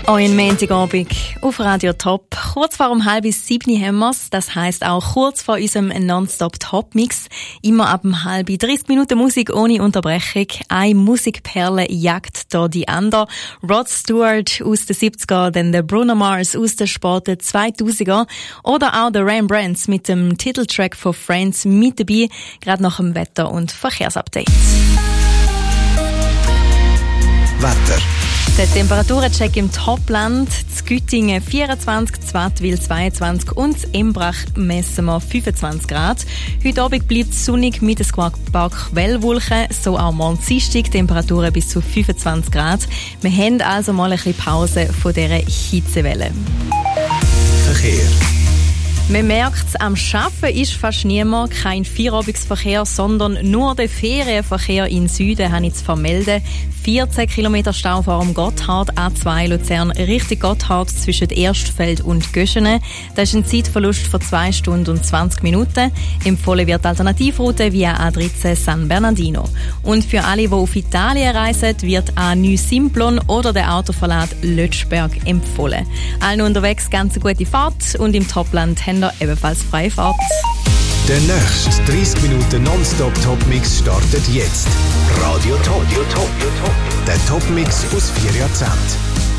Ein Montagabend auf Radio Top. Kurz vor 6:30 haben wir's. Das heisst auch kurz vor unserem Non-Stop-Top-Mix. Immer ab 6:30, 30 Minuten Musik ohne Unterbrechung. Eine Musikperle jagt da die andere. Rod Stewart aus den 70er, dann der Bruno Mars aus den späten 2000er oder auch der Rembrandts mit dem Titeltrack von Friends mit dabei, gerade nach dem Wetter- und Verkehrsupdate. Wetter. Der Temperaturencheck im Topland. In Güttingen 24, in Wattwil 22 und in Embrach messen wir 25 Grad. Heute Abend bleibt es sonnig mit ein paar Quellwolken. So auch morgen Dienstag, Temperaturen bis zu 25 Grad. Wir haben also mal ein bisschen Pause von dieser Hitzewelle. Verkehr. Man merkt es, am Arbeiten ist fast niemand, kein Feierabendverkehr, sondern nur der Ferienverkehr in Süden habe ich zu vermelden. 14 Kilometer Stau vor dem Gotthard, A2 Luzern Richtung Gotthard zwischen Erstfeld und Göschene. Das ist ein Zeitverlust von 2 Stunden und 20 Minuten. Empfohlen wird die Alternativroute via A13 San Bernardino. Und für alle, die auf Italien reisen, wird A9 Simplon oder der Autoverlad Lötschberg empfohlen. Allen unterwegs ganz eine gute Fahrt und im Topland haben wir ebenfalls freie Fahrt. Der nächste 30 Minuten Non-Stop-Top-Mix startet jetzt. Radio Top. Der Top-Mix aus 4 Jahrzehnten.